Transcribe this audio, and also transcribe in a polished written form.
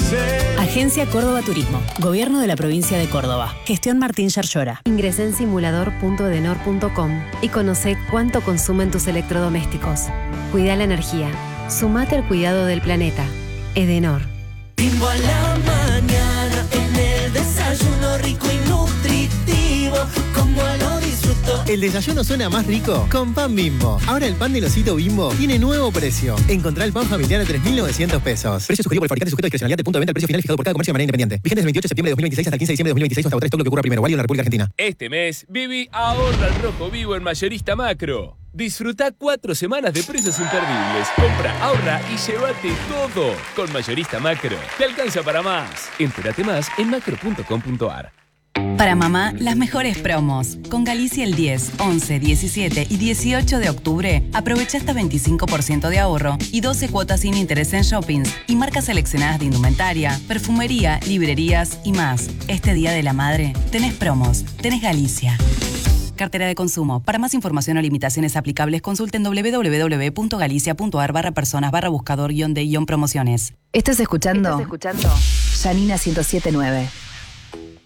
Agencia Córdoba Turismo. Gobierno de la provincia de Córdoba. Gestión Martín Yarlora. Ingresá en simulador.edenor.com y conoce cuánto consumen tus electrodomésticos. Cuida la energía. Sumate al cuidado del planeta. Edenor. Bimbo a la mañana, en el desayuno rico y nutritivo, como lo disfruto. El desayuno suena más rico con pan Bimbo. Ahora el pan del osito Bimbo tiene nuevo precio. Encontrá el pan familiar a 3.900 pesos. Precio sugerido por el fabricante, sujeto a discrecionalidad del punto de venta. El precio final fijado por cada comercio de manera independiente. Vigente del 28 de septiembre de 2026 hasta el 15 de diciembre de 2026 hasta agotar stock lo que ocurra primero. Válido en la República Argentina. Este mes, Vivi ahorra al rojo vivo en Mayorista Macro. Disfruta 4 semanas de precios imperdibles. Compra, ahorra y llévate todo. Con Mayorista Macro. Te alcanza para más. Entérate más en macro.com.ar. Para mamá, las mejores promos. Con Galicia el 10, 11, 17 y 18 de octubre, aprovecha hasta 25% de ahorro y 12 cuotas sin interés en shoppings y marcas seleccionadas de indumentaria, perfumería, librerías y más. Este Día de la Madre, tenés promos, tenés Galicia. Cartera de consumo. Para más información o limitaciones aplicables, consulten www.galicia.ar/personas/buscador-de-promociones. ¿Estás escuchando? Yanina 107.9.